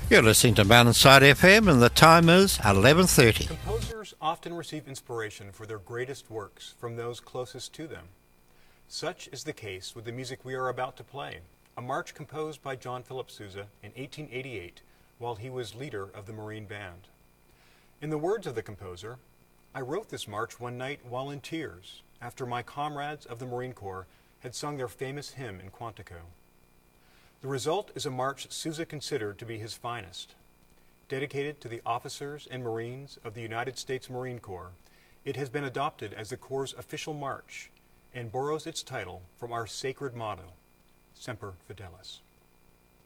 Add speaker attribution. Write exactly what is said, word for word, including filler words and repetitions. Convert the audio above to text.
Speaker 1: You're listening to Mountainside F M and the time is eleven thirty.
Speaker 2: Composers often receive inspiration for their greatest works from those closest to them. Such is the case with the music we are about to play, a march composed by John Philip Sousa in eighteen eighty-eight while he was leader of the Marine Band. In the words of the composer, "I wrote this march one night while in tears after my comrades of the Marine Corps had sung their famous hymn in Quantico." The result is a march Sousa considered to be his finest. Dedicated to the officers and Marines of the United States Marine Corps, it has been adopted as the Corps' official march and borrows its title from our sacred motto, Semper Fidelis.